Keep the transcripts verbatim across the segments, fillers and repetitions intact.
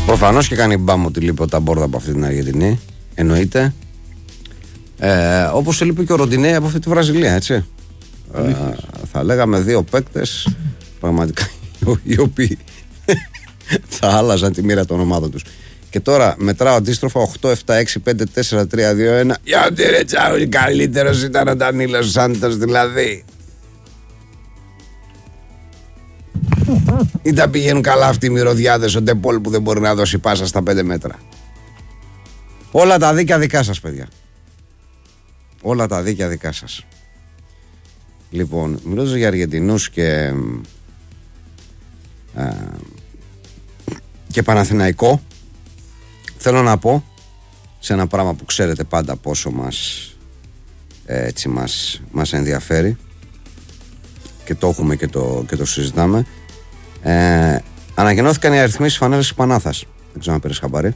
Προφανώς και κάνει μπάμ ότι λείπει ο Ταμπόρδα από αυτή την Αργεντινή. Εννοείται. Ε, όπως έλειπε και ο Ροντινέ από αυτή τη Βραζιλία, έτσι. Ε, θα λέγαμε δύο παίκτες πραγματικά οι οποίοι θα άλλαζαν τη μοίρα των ομάδων τους. Και τώρα μετράω αντίστροφα οκτώ, επτά, έξι, πέντε, τέσσερα, τρία, δύο, ένα. Γιατί ρε Τσάουλη, καλύτερος ήταν ο Ντανίλος Σάντος δηλαδή. Ή τα πηγαίνουν καλά αυτοί οι μυρωδιάδες, ο Ντεπόλ που δεν μπορεί να δώσει πάσα στα πέντε μέτρα. Όλα τα δίκαια δικά σας, παιδιά. Όλα τα δίκαια δικά σας. Λοιπόν, μιλώντας για Αργεντινούς και ε, και Παναθηναϊκό, θέλω να πω σε ένα πράγμα που ξέρετε πάντα πόσο μας έτσι μας, μας ενδιαφέρει και το έχουμε και το, και το συζητάμε. Ε, ανακοινώθηκαν οι αριθμοί στις φανέλες της Πανάθας. Δεν ξέρω αν πήρες χαμπάρι.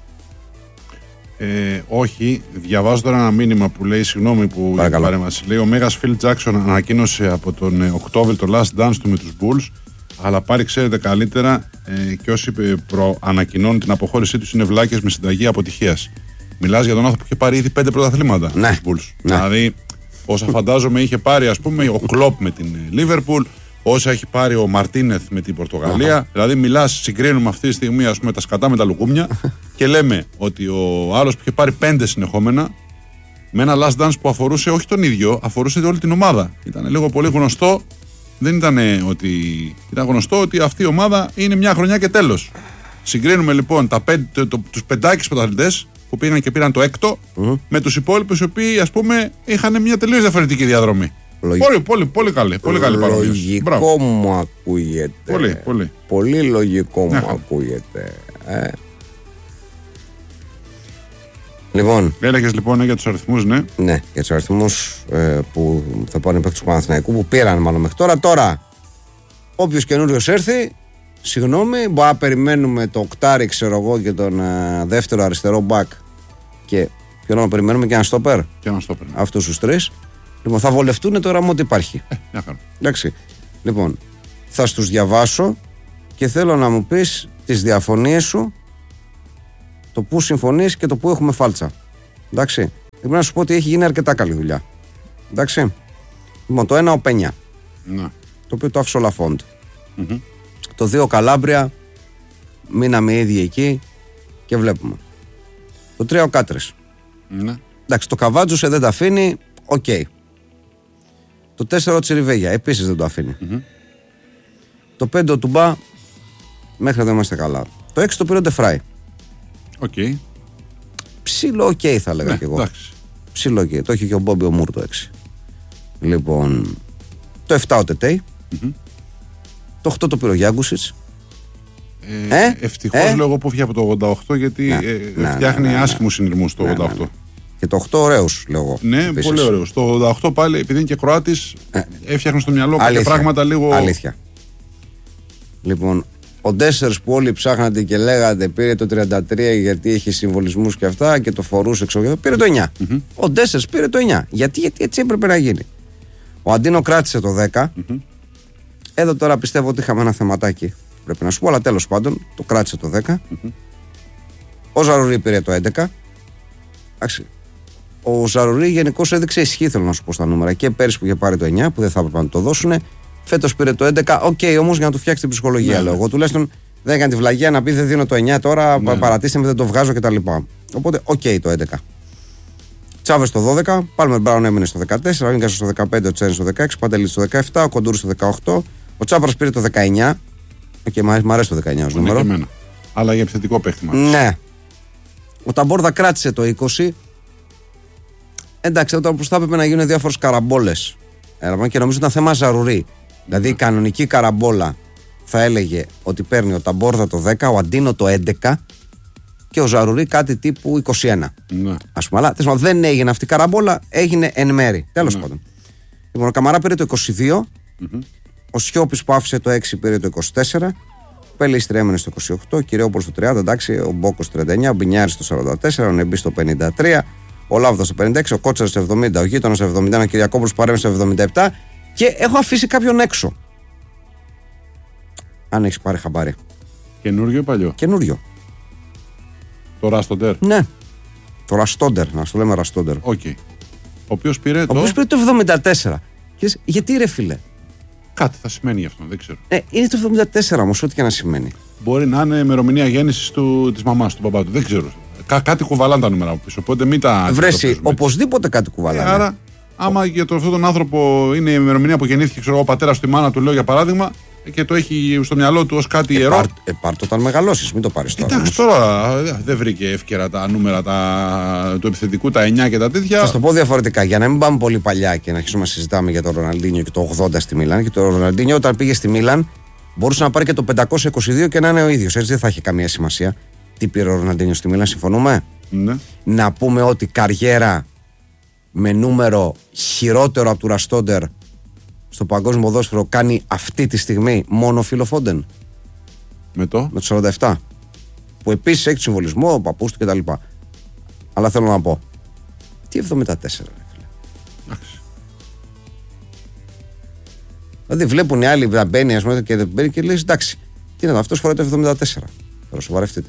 Ε, όχι, διαβάζω τώρα ένα μήνυμα που λέει, συγγνώμη που παρέμβαση, λέει ο Μέγας Φιλ Τζάκσον ανακοίνωσε από τον Οκτώβριο το last dance του με τους Bulls, αλλά πάλι ξέρετε καλύτερα ε, και όσοι προανακοινώνουν την αποχώρησή τους είναι βλάκες με συνταγή αποτυχίας. Μιλάς για τον άνθρωπο που είχε πάρει ήδη πέντε πρωταθλήματα ναι, στους Bulls. Ναι. Δηλαδή, όσα φαντάζομαι είχε πάρει, ας πούμε, ο Κλόπ με την Λίβερπουλ, όσα έχει πάρει ο Μαρτίνεθ με την Πορτογαλία. Uh-huh. Δηλαδή, μιλάς, συγκρίνουμε αυτή τη στιγμή, ας πούμε, τα σκατά με τα λουκούμια και λέμε ότι ο άλλος που είχε πάρει πέντε συνεχόμενα, με ένα last dance που αφορούσε όχι τον ίδιο, αφορούσε όλη την ομάδα. Ήταν λίγο πολύ γνωστό. Δεν ήταν ότι. Ήταν γνωστό ότι αυτή η ομάδα είναι μια χρονιά και τέλος. Συγκρίνουμε λοιπόν τα πέντε, το, το, τους πεντάκις πρωταθλητές που πήγαν και πήραν το έκτο mm. με τους υπόλοιπους οι οποίοι, ας πούμε, είχαν μια τελείως διαφορετική διαδρομή. Λογι... Πολύ, πολύ, πολύ καλή, πολύ καλή παρόμοια. Λογικό μου ακούγεται. Πολύ, πολύ. Πολύ λογικό μου ακούγεται. Ε. Λοιπόν. Έλεγες λοιπόν για τους αριθμούς, ναι. Ναι, για τους αριθμούς ε, που θα πάνε οι παίκτες του Παναθηναϊκού που πήραν μάλλον μέχρι τώρα. Τώρα, όποιος καινούριος έρθει, συγγνώμη, μπορεί να περιμένουμε το οκτάρι, ξέρω εγώ, και τον ε, δεύτερο αριστερό μπακ. Και ποιον να περιμένουμε και ένα στόπερ. Και ένα στόπερ. Αυτούς τους τρεις. Λοιπόν, θα βολευτούν τώρα με ό,τι υπάρχει. Ε, μια χαρά. Εντάξει. Λοιπόν, θα στους διαβάσω και θέλω να μου πεις τις διαφωνίες σου, το που συμφωνείς και το που έχουμε φάλτσα. Εντάξει. Πρέπει να σου πω ότι έχει γίνει αρκετά καλή δουλειά. Εντάξει. Λοιπόν, το ένα ο Πένια. Ναι. Το οποίο το άφησε ο Λαφόντ. Mm-hmm. Το δύο Καλάμπρια. Μείναμε ήδη εκεί και βλέπουμε. Το τρία ο Κάτρες. Ναι. Εντάξει, το Καβάτζουσε δεν τα αφήνει. Οκ. Okay. Το τέσσερα ο Τσιριβέγια. Επίσης δεν το αφήνει. Mm-hmm. Το πέντε ο Τουμπά. Μέχρι εδώ είμαστε καλά. Το έξι το πήρε ο Ντεφράι. Οκ. Okay. Ψιλό οκ okay, θα έλεγα ναι, κι εγώ. Εντάξει. Ψιλό οκ. Okay. Το έχει και ο Μπόμπι ο Μουρ το έξι. Λοιπόν. Το επτά ο Τετέι. Mm-hmm. Το οκτώ το πήρε ο Γιάγκουσιτς. Ε, ε, Ευτυχώς ε? λόγω που φύγει από το ογδόντα οκτώ γιατί ναι, ε, ναι, φτιάχνει ναι, ναι, ναι, άσχημους συνειρμούς το ναι, ογδόντα οκτώ. Ναι, ναι. Και το οκτώ ωραίους λέγω. Ναι, επίσης. Πολύ ωραίους. Το ογδόντα οκτώ πάλι επειδή είναι και Κροάτης ε, έφτιαχνε στο μυαλό κάποια πράγματα λίγο. Αλήθεια. Λοιπόν, ο Ντέσσερς που όλοι ψάχνατε και λέγατε πήρε το τριάντα τρία γιατί έχει συμβολισμούς και αυτά και το φορούσε εξωγενό, πήρε το εννιά. Mm-hmm. Ο Ντέσσερς πήρε το εννιά. Γιατί, γιατί έτσι έπρεπε να γίνει. Ο Αντίνο κράτησε το δέκα. Mm-hmm. Εδώ τώρα πιστεύω ότι είχαμε ένα θεματάκι. Πρέπει να σου πω, αλλά τέλος πάντων το κράτησε το δέκα. Mm-hmm. Ο Ζαρουρί πήρε το έντεκα. Εντάξει. Ο Ζαρουρί γενικώς έδειξε ισχύ, θέλω να σου πω στα νούμερα. Και πέρυσι που είχε πάρει το εννιά, που δεν θα έπρεπε να το δώσουν. Φέτος πήρε το έντεκα. Οκ, okay, όμως για να του φτιάξει την ψυχολογία, ναι, λέω. Εγώ τουλάχιστον δεν έκανε τη βλαγία να πει δεν δίνω το εννιά τώρα, ναι, παρατήστε με, δεν το βγάζω κτλ. Οπότε, οκ, okay, το έντεκα. Τσάβες το δώδεκα. Πάλμερ Μπράουν έμεινε στο δεκατέσσερα. Ο Ίγκασο στο δεκαπέντε. Ο Τσέριν στο δεκαέξι. Ο Παντελής στο δεκαεπτά. Ο Κοντούρης στο δεκαοκτώ. Ο Τσάπρας πήρε το δεκαεννιά. Και okay, μου αρέσει το δεκαεννιά ως νούμερο. Και εμένα. Αλλά για επιθετικό παίχτημα. Ναι. Ο Ταμπόρδα κράτησε το είκοσι. Εντάξει, όταν μπροστά έπρεπε να γίνουν διάφορες καραμπόλες. Και νομίζω ήταν θέμα Ζαρουρί. Δηλαδή η κανονική καραμπόλα θα έλεγε ότι παίρνει ο Ταμπόρδα το δέκα, ο Αντίνο το έντεκα και ο Ζαρουρί κάτι τύπου είκοσι ένα. Ναι. Ας πούμε, αλλά δεν έγινε αυτή η καραμπόλα, έγινε εν μέρη. Τέλος ναι. πάντων. Λοιπόν, ο Καμαρά πήρε το είκοσι δύο, mm-hmm. ο Σιώπης που άφησε το έξι πήρε το είκοσι τέσσερα, ο Πελίστρη έμενε στο είκοσι οκτώ, ο Κυριόπολος στο τριάντα, εντάξει, ο Μπόκος στο τριάντα εννιά, ο Μπινιάρης στο σαράντα τέσσερα, ο Νεμπής στο πενήντα τρία, ο Λάβδος στο πενήντα έξι, ο Κότσαρης στο εβδομήντα, ο Γείτονας στο εβδομήντα ένα, ο Κυριακόπουλος που παρέμεινε στο εβδομήντα επτά και έχω αφήσει κάποιον έξω. Αν έχεις πάρει χαμπάρι. Καινούριο ή παλιό? Καινούριο. Το Ραστόντερ. Ναι. Το Ραστόντερ, να το λέμε Ραστόντερ. Οκ. Okay. Ο οποίος πήρε ο το. Ο οποίος πήρε το εβδομήντα τέσσερα. Και λες, γιατί ρε φίλε. Κάτι θα σημαίνει γι' αυτό, δεν ξέρω. Ε, είναι το εβδομήντα τέσσερα όμως, ό,τι και να σημαίνει. Μπορεί να είναι ημερομηνία γέννησης της μαμάς του μπαμπά του. Δεν ξέρω. Κά- κάτι κουβαλάνε τα νούμερα από πίσω. Οπότε μην τα. Βρέσει, οπωσδήποτε κάτι κουβαλάνε. Ε, άρα, άμα για το, αυτόν τον άνθρωπο είναι η ημερομηνία που γεννήθηκε, ξέρω, ο πατέρας του, η μάνα του, λέω για παράδειγμα, και το έχει στο μυαλό του ως κάτι ε, ιερό. Πάρ, ε, πάρ' το όταν μεγαλώσεις, μην το πάρεις τώρα. Εντάξει, τώρα δεν βρήκε εύκαιρα τα νούμερα τα, του επιθετικού, τα εννιά και τα τέτοια. Θα σου το πω διαφορετικά, για να μην πάμε πολύ παλιά και να αρχίσουμε να συζητάμε για τον Ροναλντίνιο και το ογδόντα στη Μίλαν. Και το Ροναλντίνιο όταν πήγε στη Μίλαν μπορούσε να πάρει και το πεντακόσια είκοσι δύο και να είναι ο ίδιος. Έτσι δεν θα είχε καμία σημασία. Τι πήρε ο Ροναλντίνιο στη Μίλαν, συμφωνούμε. Ναι. Να πούμε ότι καριέρα με νούμερο χειρότερο από του Ραστόντερ στο παγκόσμιο ποδόσφαιρο κάνει αυτή τη στιγμή μόνο ο Φίλο Φόντεν. Με το? Με το σαράντα επτά. Που επίσης έχει το συμβολισμό, ο παππούς του κτλ. Αλλά θέλω να πω. Τι εβδομήντα τέσσερα, ρε φίλε. Εντάξει. Δηλαδή βλέπουν οι άλλοι να μπαίνει, ας πούμε, και δεν μπαίνει και λέει εντάξει, τι είναι αυτό, αυτός φοράει το εβδομήντα τέσσερα. Τώρα σοβαρευτείτε.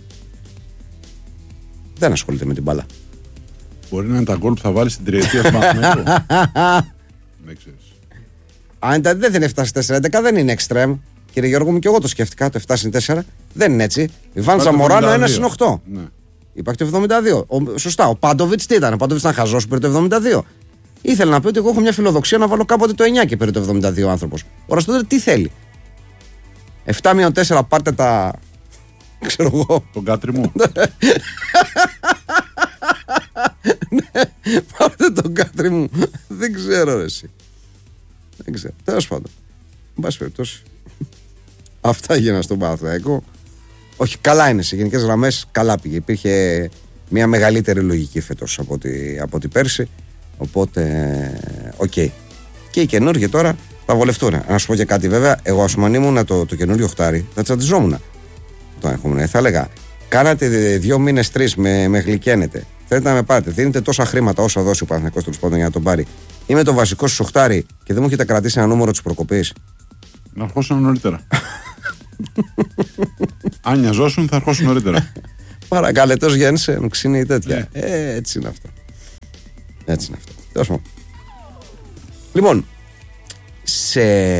Δεν ασχολείται με την μπάλα. Μπορεί να είναι τα γκολ που θα βάλει στην τριετία του Παναθηναϊκού. Δεν ξέρεις. Αν δεν είναι επτά τέσσερα έντεκα, δεν είναι extreme. Κύριε Γιώργο μου, και εγώ το σκέφτηκα. Το επτά τέσσερα δεν είναι έτσι. Η Βαν Ζαμοράνο ένα συν οκτώ. Ναι. Υπάρχει το εβδομήντα δύο. Ο, σωστά. Ο Πάντοβιτς τι ήταν. Ο Πάντοβιτς ήταν χαζός που πήρε το εβδομήντα δύο. Ήθελε να πει ότι εγώ έχω μια φιλοδοξία να βάλω κάποτε το εννιά και πήρε το εβδομήντα δύο άνθρωπος. Ο Ραστόντερ τι θέλει. επτά μείον τέσσερα πάρτε τα. Ξέρω εγώ. Τον κάτρι μου. Ναι, πάρτε τον κάτρι μου. Δεν ξέρω, ρε, εσύ. Δεν ξέρω. Τέλος πάντων. Εν πάση περιπτώσει. Αυτά έγιναν στον Παναθηναϊκό. Όχι, καλά είναι. Σε γενικές γραμμές καλά πήγε. Υπήρχε μια μεγαλύτερη λογική φέτος από ό,τι, από ό,τι πέρσι. Οπότε, οκ. Okay. Και οι καινούργοι τώρα θα βολευτούν. Να σου πω και κάτι βέβαια. Εγώ, ας πούμε, αν ήμουν το, το καινούριο χτάρι, θα τσαντιζόμουν. Το έχουμε. Θα έλεγα, κάνατε δύο μήνες, τρεις, με, με γλυκαίνετε. Θέλετε να με πάρετε. Δίνετε τόσα χρήματα όσα δώσει ο Παναθηναϊκός τέλος πάντων για να τον πάρει. Είμαι το βασικό σου οχτάρι και δεν μου έχετε κρατήσει ένα νούμερο της προκοπής. Να αρχώσουν νωρίτερα. Αν νοιαζόσουν, θα αρχώσουν νωρίτερα. Παρακαλετός Γένσεν, ξύνει τέτοια. Yeah. Ε, έτσι είναι αυτό. Έτσι είναι αυτό. Τέλος πάντων. Λοιπόν, σε,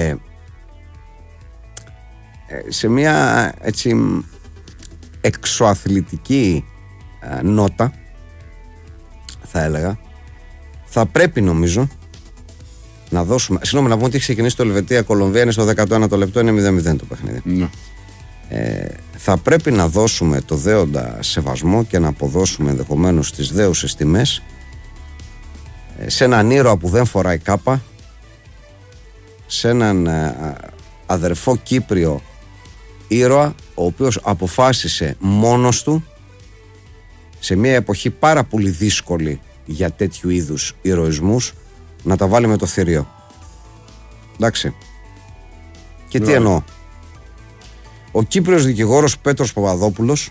σε μια έτσι εξωαθλητική α, νότα, θα έλεγα, θα πρέπει νομίζω να δώσουμε. Συγγνώμη, να πούμε ότι έχει ξεκινήσει το Ελβετία-Κολομβία, είναι στο δέκατο ένατο λεπτό, είναι μηδέν μηδέν το παιχνίδι. Ναι. Ε, θα πρέπει να δώσουμε το δέοντα σεβασμό και να αποδώσουμε ενδεχομένως τις δέουσες τιμές ε, σε έναν ήρωα που δεν φοράει κάπα, σε έναν ε, αδερφό Κύπριο ήρωα, ο οποίος αποφάσισε μόνος του σε μια εποχή πάρα πολύ δύσκολη για τέτοιου είδους ηρωισμούς να τα βάλει με το θηρίο. Εντάξει. Και τι εννοώ. Ο Κύπριος δικηγόρος Πέτρος Παπαδόπουλος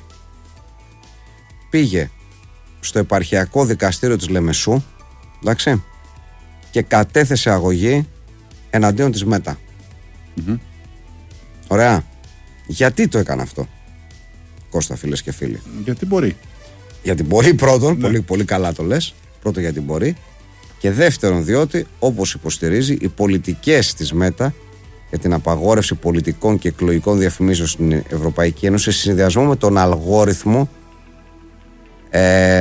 πήγε στο επαρχιακό δικαστήριο της Λεμεσού, εντάξει, και κατέθεσε αγωγή εναντίον της ΜΕΤΑ. Mm-hmm. Ωραία. Γιατί το έκανε αυτό, Κώστα, φίλες και φίλοι? Γιατί μπορεί. Γιατί μπορεί πρώτον, ναι. πολύ, πολύ καλά το λες. Πρώτον γιατί μπορεί. Και δεύτερον διότι, όπως υποστηρίζει, οι πολιτικές της ΜΕΤΑ για την απαγόρευση πολιτικών και εκλογικών διαφημίσεων στην Ευρωπαϊκή Ένωση, σε συνδυασμό με τον αλγόριθμο ε,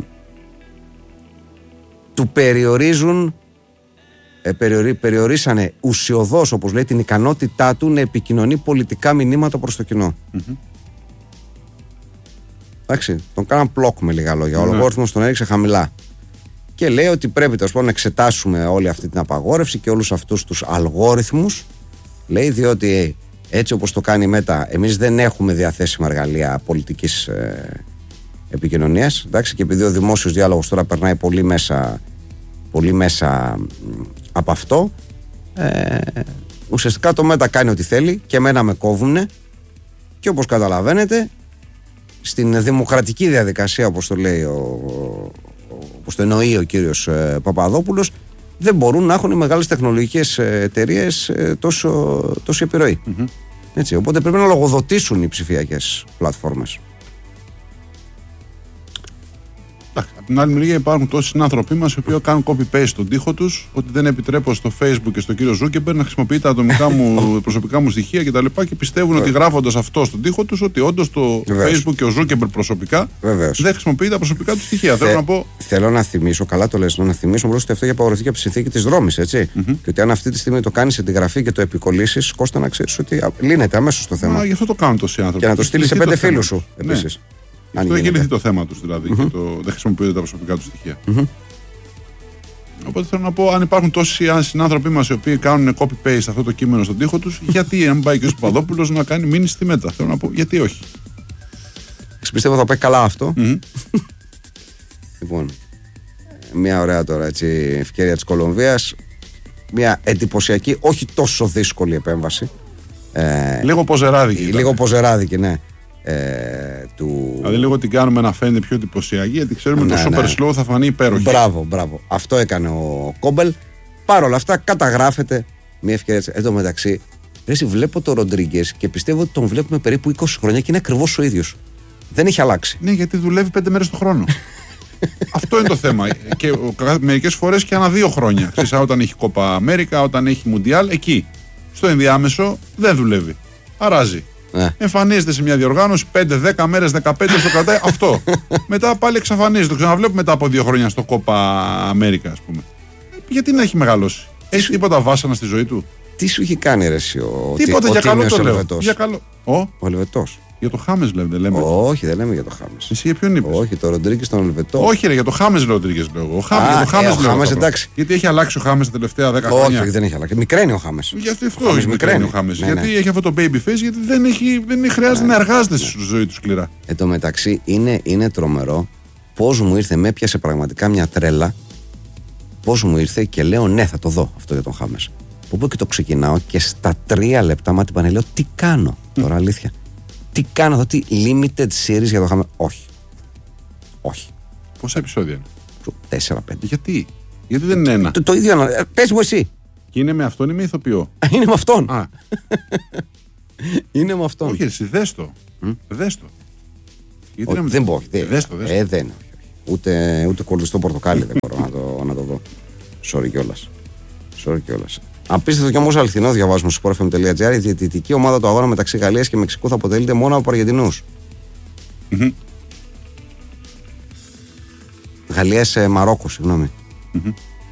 του περιορίζουν ε, περιορί, περιορίσανε ουσιωδώς, όπως λέει, την ικανότητά του να επικοινωνεί πολιτικά μηνύματα προς το κοινό. Mm-hmm. Εντάξει, τον κάναν πλοκ με λίγα λόγια. Ο mm-hmm. αλγόριθμος τον έριξε χαμηλά. Και λέει ότι πρέπει τέλος πάντων να εξετάσουμε όλη αυτή την απαγόρευση και όλους αυτούς τους αλγόριθμους. Λέει, διότι έτσι όπως το κάνει η ΜΕΤΑ, εμείς δεν έχουμε διαθέσιμα εργαλεία πολιτικής ε, επικοινωνίας. Εντάξει, και επειδή ο δημόσιος διάλογος τώρα περνάει πολύ μέσα, πολύ μέσα από αυτό, ε, ουσιαστικά το ΜΕΤΑ κάνει ό,τι θέλει και εμένα με κόβουνε. Και όπως καταλαβαίνετε, στην δημοκρατική διαδικασία, όπως το λέει ο, όπως το εννοεί ο κύριος ε, Παπαδόπουλος, δεν μπορούν να έχουν οι μεγάλες τεχνολογικές εταιρείες ε, τόσο, τόσο επιρροή. Mm-hmm. Έτσι, οπότε πρέπει να λογοδοτήσουν οι ψηφιακές πλατφόρμες. Από την άλλη μεριά υπάρχουν τόσοι συνάνθρωποι μας οι οποίοι κάνουν copy-paste στον τοίχο τους, ότι δεν επιτρέπω στο Facebook και στον κύριο Ζούκεμπερ να χρησιμοποιεί τα ατομικά μου προσωπικά μου στοιχεία κτλ. Και, και πιστεύουν ότι γράφοντας αυτό στον τοίχο τους, ότι όντως το Βεβαίως. Facebook και ο Ζούκεμπερ προσωπικά Βεβαίως. δεν χρησιμοποιεί τα προσωπικά του στοιχεία. Θε, θέλω, να πω... θέλω να θυμίσω, καλά το λες, να θυμίσω ότι αυτό έχει απαγορευτεί από τη συνθήκη της Ρώμης, έτσι. Mm-hmm. Και ότι αν αυτή τη στιγμή το κάνεις σε τη γραφή και το επικολλήσεις, Κώστα να ξέρεις ότι λύνεται αμέσως το θέμα. Μα γι' αυτό το κάνουν τόσοι άνθρωποι. Και να το στείλει σε πέντε φίλους σου επίσης. Αυτό έχει λυθεί το θέμα τους δηλαδή. Mm-hmm. Και το, δεν χρησιμοποιούνται τα προσωπικά του στοιχεία. Mm-hmm. Οπότε θέλω να πω, αν υπάρχουν τόσοι συνάνθρωποι μας οι οποίοι κάνουν copy-paste αυτό το κείμενο στον τοίχο τους, γιατί αν πάει και ο Παπαδόπουλος να κάνει μήνυση στη Μέτα. Θέλω να πω, γιατί όχι. Πιστεύω θα πάει καλά αυτό. Mm-hmm. Λοιπόν, μια ωραία τώρα έτσι, ευκαιρία της Κολομβίας. Μια εντυπωσιακή, όχι τόσο δύσκολη επέμβαση. Ε, λίγο ποζεράδικη. Λίγο ποζεράδικη, ναι. Ε, του... Δηλαδή λίγο την κάνουμε να φαίνεται πιο εντυπωσιακή, γιατί ξέρουμε ότι ναι, το super ναι. slow θα φανεί υπέροχη. Μπράβο, μπράβο. Αυτό έκανε ο Κόμπελ. Παρ' όλα αυτά καταγράφεται μια ευκαιρία. Εν τω μεταξύ, εσύ βλέπω τον Ροντρίγκες και πιστεύω ότι τον βλέπουμε περίπου είκοσι χρόνια και είναι ακριβώς ο ίδιος. Δεν έχει αλλάξει. Ναι, γιατί δουλεύει πέντε μέρες το χρόνο. Αυτό είναι το θέμα. Και μερικές φορές και ανά δύο χρόνια. Ξέρεις, όταν έχει Κόπα Αμέρικα, όταν έχει Μουντιάλ, εκεί. Στο ενδιάμεσο δεν δουλεύει. Αράζει. Ναι. Εμφανίζεται σε μια διοργάνωση πέντε δέκα μέρες, δεκαπέντε το κρατάει αυτό. Μετά πάλι εξαφανίζεται. Το ξαναβλέπουμε μετά από δύο χρόνια στο Κόπα Αμέρικα, ας πούμε. Γιατί να έχει μεγαλώσει. Έχει τίποτα βάσανα στη ζωή του. Τι σου έχει κάνει ρε εσύ ο Τίποτα, ο, για ο καλό το λέω. Ελβετός. Για καλό. Ο, ο Ελβετός. Για το Χάμες λέμε, λέμε. Όχι, δεν λέμε για το Χάμες. Εσύ για ποιον είπες? Όχι, το Ροντρίγκες τον Ελβετό. Όχι, ρε, για το Χάμες λέω Ροντρίγκες λέω. Ο Χάμες, για το Χάμες, ε, ο λέω. Χάμες, εντάξει. Γιατί έχει αλλάξει ο Χάμες τα τελευταία δέκα όχι, χρόνια. Όχι, δεν έχει αλλάξει. Μικραίνει ο Χάμες. Γιατί αυτό έχει μικραίνει ο Χάμες. Ναι, γιατί ναι. έχει αυτό το baby face, γιατί δεν, έχει, δεν χρειάζεται ναι. να εργάζεται ναι. στη ζωή του σκληρά. Εν τω μεταξύ είναι, είναι τρομερό πώς μου ήρθε, με έπιασε πραγματικά μια τρέλα. Πώς μου ήρθε και λέω ναι, θα το δω αυτό για τον Χάμες. Που πω και το ξεκινάω και στα τρία λεπτά μάτι πάνε λέω τι κάνω τώρα, αλήθεια. Τι κάνω εδώ, τι limited series για το Χάμες. Όχι. Όχι. Πόσα επεισόδια είναι? Τέσσερα, πέντε. Γιατί? Γιατί δεν είναι ένα? Το, το ίδιο. Πες μου εσύ. Και είναι με αυτόν ή με ηθοποιό? Είναι με αυτόν. Α. Είναι με αυτόν. Όχι, εσύ δες το. Mm? Δες το. Γιατί όχι, να... Δεν μπορώ. Δε... Δες το, δες το. Ε, δεν. Ούτε, ούτε κολληστό πορτοκάλι δεν μπορώ να, το, να το δω. Sorry κιόλας. Sorry κιόλας. Απίστευτο κι όμως αληθινό διαβάζουμε στο sport f m dot gr. Η διαιτητική ομάδα του αγώνα μεταξύ Γαλλίας και Μεξικού θα αποτελείται μόνο από Αργεντινούς. Mm-hmm. Γαλλία σε Μαρόκο, συγγνώμη. Mm-hmm.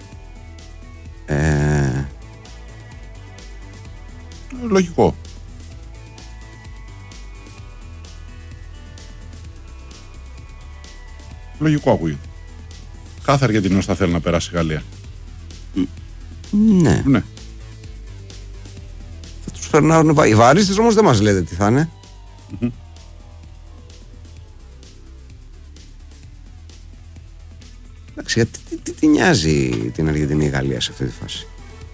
Ε... Λογικό. Λογικό ακούγεται. Κάθε Αργεντινός θα θέλει να περάσει η Γαλλία. Ναι. ναι. Θα τους φέρνουν. Οι βαρίστες όμως δεν μας λέτε τι θα είναι. Mm-hmm. Εντάξει, γιατί τι, τι, τι νοιάζει την Αργεντινή η Γαλλία σε αυτή τη φάση?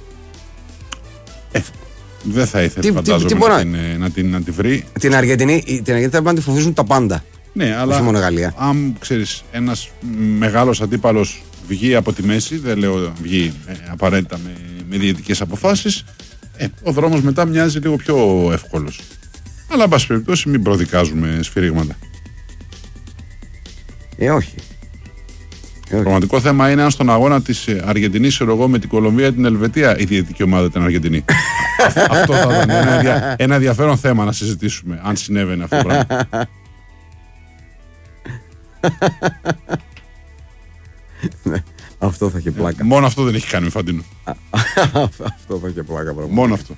Ε, δεν θα ήθελε τι, φαντάζομαι τι, τι να, την, να, την, να τη βρει. Την Αργεντινή, την Αργεντινή θα πάνε να τη φοβίζουν τα πάντα. Ναι, αλλά όχι μόνο η Γαλλία. Αν ξέρεις ένας μεγάλος αντίπαλος βγει από τη μέση, δεν λέω βγει ε, απαραίτητα με, με διαιτητικές αποφάσεις, ε, ο δρόμος μετά μοιάζει λίγο πιο εύκολος. Αλλά εν πάση περιπτώσει μην προδικάζουμε σφυρίγματα. Ε, όχι. Το πραγματικό θέμα είναι αν στον αγώνα της Αργεντινής εγώ με την Κολομβία την Ελβετία η διαιτητική ομάδα ήταν Αργεντινή. Αυτό θα ήταν ένα, ενδια, ένα ενδιαφέρον θέμα να συζητήσουμε, αν συνέβαινε αυτό το πράγμα. Ναι, αυτό θα είχε πλάκα. Ε, μόνο αυτό δεν έχει κάνει με Φαντίνο. Αυτό θα είχε πλάκα πραγματικά. Μόνο αυτό.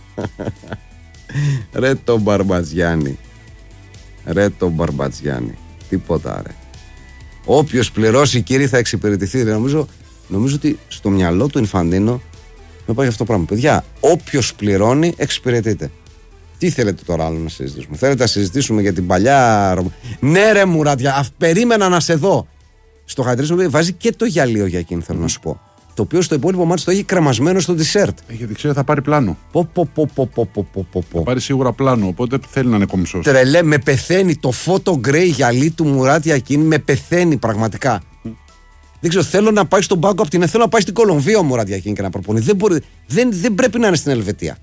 Ρε το Μπαρμπατζιάννη. Ρε το Μπαρμπατζιάννη. Τίποτα ρε. Όποιος πληρώσει κύριε θα εξυπηρετηθεί. Νομίζω, νομίζω ότι στο μυαλό του Ινφαντίνο με πάει αυτό το πράγμα. Παιδιά, όποιος πληρώνει εξυπηρετείται. Τι θέλετε τώρα άλλο να συζητήσουμε? Θέλετε να συζητήσουμε για την παλιά? Ναι ρε Μουράτια, περίμενα να σε δω. Στο χατρίσιο βάζει και το γυαλίο για εκείνη, θέλω mm. να σου πω. Το οποίο στο υπόλοιπο μάτι το έχει κρεμασμένο στο dessert. Ε, γιατί ξέρει θα πάρει πλάνο. Πω, πω, πω, πω, πω, πω, πω, πω. Θα πάρει σίγουρα πλάνο, οπότε θέλει να είναι κομψός. Τρελέ, με πεθαίνει το photo grey γυαλί του Μουράτια εκείνη, με πεθαίνει πραγματικά. Mm. Δεν ξέρω, θέλω να πάει στον πάγκο από την θέλω να πάει στην Κολομβία ο Μουράτια εκείνη και να προπονεί. Δεν, μπορεί, δεν, δεν πρέπει να είναι στην Ελβετία.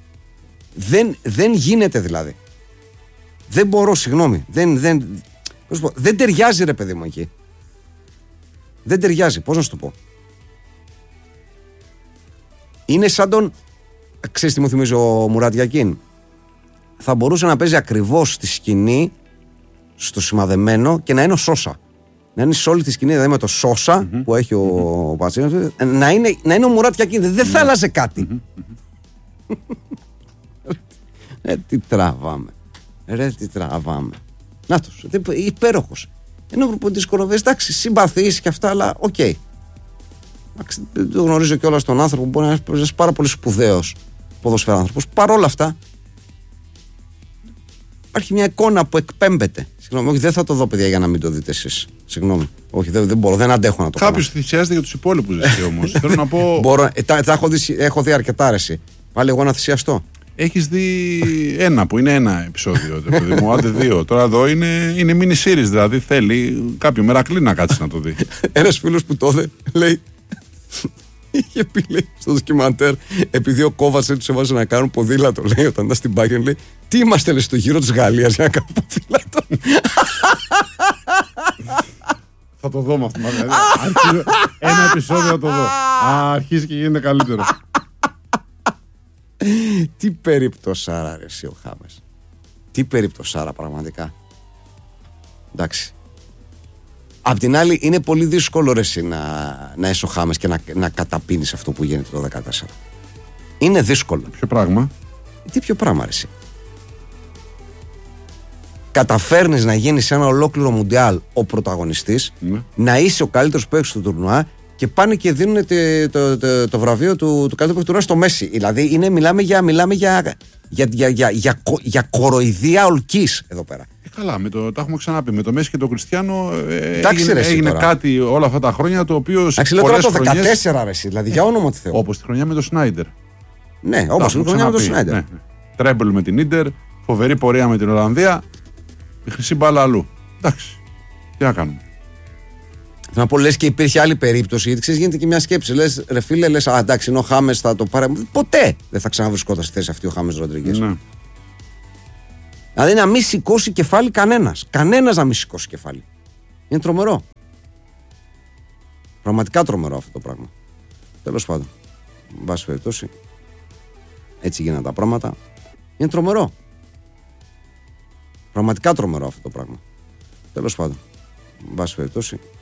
Δεν, δεν γίνεται δηλαδή. Δεν μπορώ, συγγνώμη. Δεν, δεν... Δεν ταιριάζει, ρε παιδί μου, εκεί. Δεν ταιριάζει, πώς να σου το πω. Είναι σαν τον. Ξέρεις τι μου θυμίζει ο Μουράτ Γιακίν. Θα μπορούσε να παίζει ακριβώς στη σκηνή, στο σημαδεμένο και να είναι ο Σόσα. Να είναι σε όλη τη σκηνή, δηλαδή με το Σόσα mm-hmm. που έχει ο, mm-hmm. ο Πατσίνος, να είναι, να είναι ο Μουράτ Γιακίν. Δεν mm-hmm. θα άλλαζε κάτι. Mm-hmm. Ε, τι τραβάμε. Ρε, τι τραβάμε. Νάτος, υπέροχος. Ενώ ο προπονητής Κοροβές, εντάξει, συμπαθείς και αυτά, αλλά οκ. Okay. Δεν το γνωρίζω κιόλας τον άνθρωπο, μπορεί να είναι πάρα πολύ σπουδαίος ποδοσφαιράνθρωπος. Παρ' όλα αυτά, υπάρχει μια εικόνα που εκπέμπεται. Συγγνώμη, όχι, δεν θα το δω, παιδιά, για να μην το δείτε εσείς. Συγγνώμη. Όχι, δεν, δεν μπορώ, δεν αντέχω να το κάνω. Κάποιος θυσιάζεται για τους υπόλοιπους, εσύ όμως. Θέλω να πω. Μπορώ, ε, τα, τα έχω, δει, έχω δει αρκετά, αρέσει. Πάλι εγώ να θυσιαστώ. Έχεις δει ένα που είναι ένα επεισόδιο, παιδί μου, άντε δύο. Τώρα εδώ είναι, είναι mini series, δηλαδή θέλει κάποιο μερακλή να κάτσει να το δει. Ένας φίλος που τότε λέει. Είχε πει, λέει, στο ντοκιμαντέρ, επειδή ο Κόβατς τους έβαζε να κάνουν ποδήλατο, λέει, όταν ήταν στην Bayern, λέει, τι είμαστε, λέει, στο γύρο της Γαλλίας για να κάνουν ποδήλατο. Θα το δω με αυτό. Ένα επεισόδιο θα το δω. Α, αρχίζει και γίνεται καλύτερο. Τι περίπτωσάρα, ρε εσύ ο Χάμες. Τι περίπτωσάρα, πραγματικά. Εντάξει. Απ' την άλλη, είναι πολύ δύσκολο, ρε εσύ, να, να είσαι ο Χάμες και να, να καταπίνεις αυτό που γίνεται το δεκατέσσερα. Είναι δύσκολο. Ποιο πράγμα? Τι ποιο πράγμα, ρε εσύ. Καταφέρνεις να γίνεις ένα ολόκληρο μουντιάλ ο πρωταγωνιστής, ναι. Να είσαι ο καλύτερος παίκτης του τουρνουά και πάνε και δίνουν το, το, το, το βραβείο του, του καλύτερου παίκτη του τουρνουά στο Μέση. Δηλαδή, είναι, μιλάμε για, μιλάμε για, για, για, για, για, για, για κοροϊδία ολκής εδώ πέρα. Καλά, με το, τα έχουμε ξαναπεί. Με το Μέση και τον Κριστιάνο ε, έγινε, έγινε κάτι όλα αυτά τα χρόνια το οποίο. Εντάξει, λέω τώρα το δεκατέσσερα, ρε, δηλαδή, για όνομα του Θεού. Όπως τη χρονιά με τον Σνάιντερ. Ναι, όπως τη χρονιά με τον Σνάιντερ. Ναι. Τρέμπλ με την Ίντερ, φοβερή πορεία με την Ολλανδία, η χρυσή μπάλα αλλού. Εντάξει. Τι να κάνουμε. Να πω, λες και υπήρχε άλλη περίπτωση, γιατί ξέρεις, γίνεται και μια σκέψη. Λες, ρε φίλε, λες, α, εντάξει, είναι ο Χάμες, θα το πάρει. Ποτέ δεν θα ξαναβρισκόταν στη θέση αυτή ο Χάμες Ροντρίγκες. Ναι. Δηλαδή να μην σηκώσει κεφάλι κανένας. Κανένας να μην σηκώσει κεφάλι. Είναι τρομερό. Πραγματικά τρομερό αυτό το πράγμα. Τέλος πάντων. Εν πάση περιπτώσει, έτσι γίνανε τα πράγματα. Είναι τρομερό. Πραγματικά τρομερό αυτό το πράγμα. Τέλος πάντων. Εν πάση περιπτώσει,